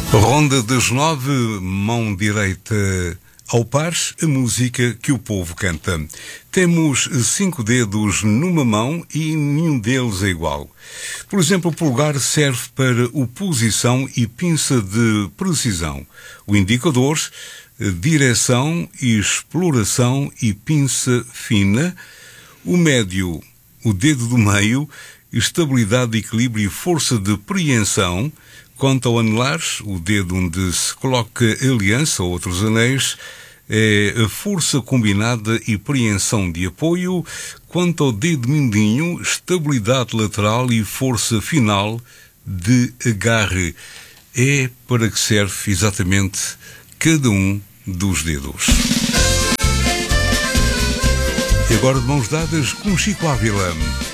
Ronda das 9, mão direita ao par, a música que o povo canta. Temos 5 dedos numa mão e nenhum deles é igual. Por exemplo, o polegar serve para oposição e pinça de precisão. O indicador, direção e exploração e pinça fina. O médio, o dedo do meio, estabilidade, equilíbrio e força de preensão. Quanto ao anelar, o dedo onde se coloca aliança ou outros anéis, é a força combinada e preensão de apoio. Quanto ao dedo mindinho, estabilidade lateral e força final de agarre. É para que serve exatamente cada um dos dedos. E agora de mãos dadas com Chico Ávila.